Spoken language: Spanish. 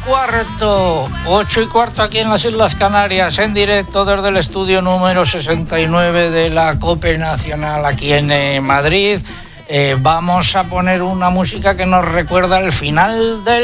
8:15, 8:15 aquí en las Islas Canarias, en directo desde el estudio número 69 de la COPE Nacional aquí en Madrid. Vamos a poner una música que nos recuerda el final del